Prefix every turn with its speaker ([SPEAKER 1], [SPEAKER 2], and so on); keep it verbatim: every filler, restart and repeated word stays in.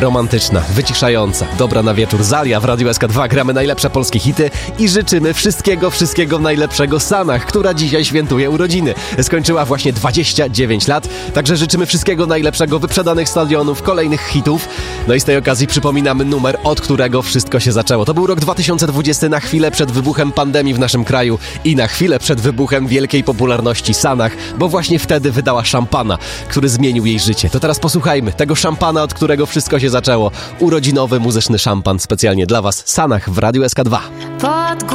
[SPEAKER 1] romantyczna, wyciszająca, dobra na wieczór. Zalia w Radiu S K dwa. Gramy najlepsze polskie hity i życzymy wszystkiego, wszystkiego najlepszego Sanach, która dzisiaj świętuje urodziny. Skończyła właśnie dwadzieścia dziewięć lat, także życzymy wszystkiego najlepszego, wyprzedanych stadionów, kolejnych hitów. No i z tej okazji przypominamy numer, od którego wszystko się zaczęło. To był rok dwa tysiące dwudziesty, na chwilę przed wybuchem pandemii w naszym kraju i na chwilę przed wybuchem wielkiej popularności Sanach, bo właśnie wtedy wydała Szampana, który zmienił jej życie. To teraz posłuchajmy tego szampana, od którego wszystko się zaczęło. Urodzinowy muzyczny szampan specjalnie dla Was, Sanach w Radiu S K dwa.